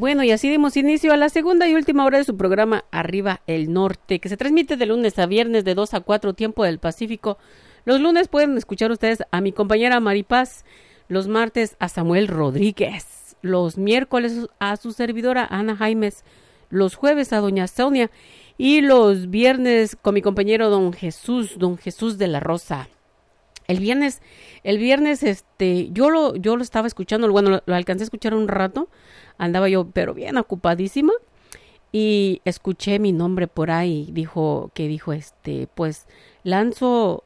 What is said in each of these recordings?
Bueno, y así dimos inicio a la segunda y última hora de su programa Arriba el Norte, que se transmite de lunes a viernes de 2 a 4 tiempo del Pacífico. Los lunes pueden escuchar ustedes a mi compañera Maripaz, los martes a Samuel Rodríguez, los miércoles a su servidora Ana Jaimes, los jueves a doña Sonia y los viernes con mi compañero don Jesús de la Rosa. El viernes, yo lo estaba escuchando, bueno, lo alcancé a escuchar un rato, andaba yo pero bien ocupadísima y escuché mi nombre por ahí, dijo, pues lanzo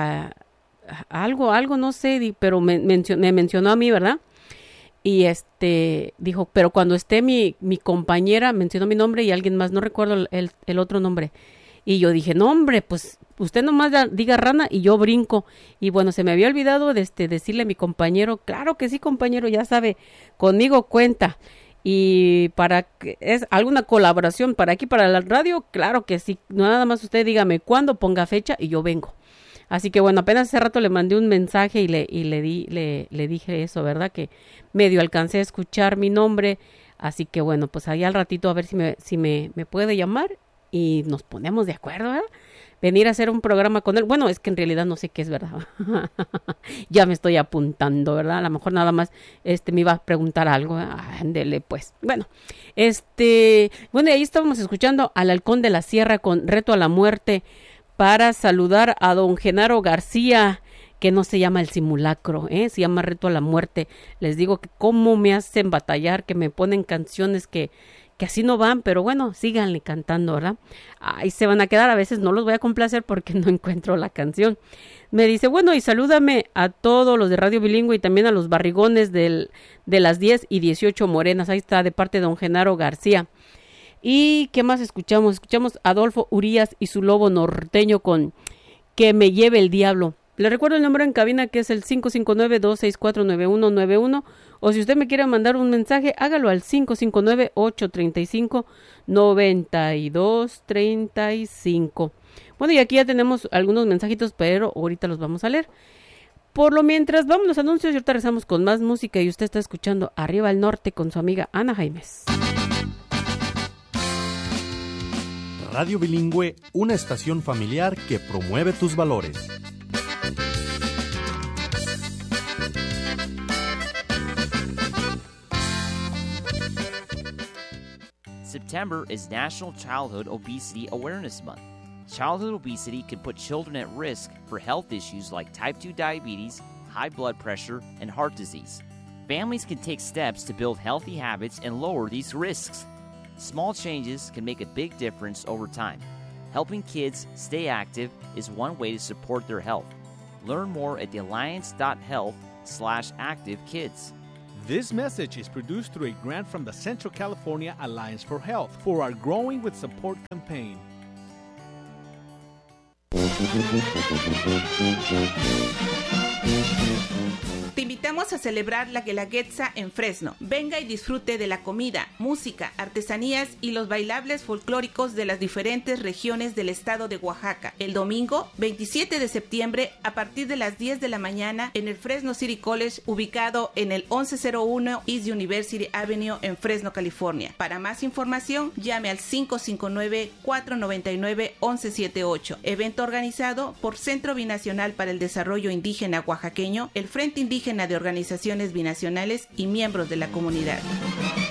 algo, no sé, pero me mencionó a mí, ¿verdad? Y dijo, pero cuando esté mi compañera, mencionó mi nombre y alguien más, no recuerdo el otro nombre. Y yo dije, no hombre, pues usted nomás diga Rana y yo brinco. Y bueno, se me había olvidado decirle a mi compañero, claro que sí, compañero, ya sabe, conmigo cuenta. Y para que es alguna colaboración para aquí, para la radio, claro que sí. Nada más usted dígame cuándo, ponga fecha y yo vengo. Así que bueno, apenas hace rato le mandé un mensaje y le dije eso, ¿verdad? Que medio alcancé a escuchar mi nombre. Así que bueno, pues ahí al ratito a ver si me puede llamar y nos ponemos de acuerdo, ¿verdad? Venir a hacer un programa con él. Bueno, es que en realidad no sé qué es, ¿verdad? Ya me estoy apuntando, ¿verdad? A lo mejor nada más me iba a preguntar algo. Ándele, pues. Bueno, bueno, y ahí estábamos escuchando al Halcón de la Sierra con Reto a la Muerte para saludar a don Genaro García, que no se llama El Simulacro, se llama Reto a la Muerte. Les digo que cómo me hacen batallar, que me ponen canciones que así no van, pero bueno, síganle cantando, ¿verdad? Ahí se van a quedar, a veces no los voy a complacer porque no encuentro la canción. Me dice, bueno, y salúdame a todos los de Radio Bilingüe y también a los barrigones de las 10 y 18 morenas. Ahí está, de parte de don Genaro García. ¿Y qué más escuchamos? Escuchamos a Adolfo Urías y su lobo norteño con Que me lleve el diablo. Le recuerdo el número en cabina que es el 559-264-9191, o si usted me quiere mandar un mensaje, hágalo al 559-835-9235. Bueno, y aquí ya tenemos algunos mensajitos, pero ahorita los vamos a leer. Por lo mientras, vamos a los anuncios y ahorita regresamos con más música y usted está escuchando Arriba el Norte con su amiga Ana Jaimes. Radio Bilingüe, una estación familiar que promueve tus valores. September is National Childhood Obesity Awareness Month. Childhood obesity can put children at risk for health issues like type 2 diabetes, high blood pressure, and heart disease. Families can take steps to build healthy habits and lower these risks. Small changes can make a big difference over time. Helping kids stay active is one way to support their health. Learn more at thealliance.health/activekids. This message is produced through a grant from the Central California Alliance for Health for our Growing with Support campaign. Te invitamos a celebrar la Guelaguetza en Fresno. Venga y disfrute de la comida, música, artesanías y los bailables folclóricos de las diferentes regiones del estado de Oaxaca. El domingo, 27 de septiembre, a partir de las 10 de la mañana, en el Fresno City College, ubicado en el 1101 East University Avenue en Fresno, California. Para más información, llame al 559-499-1178. Evento organizado por Centro Binacional para el Desarrollo Indígena Oaxaqueño, el Frente Indígena de Organizaciones Binacionales y miembros de la comunidad.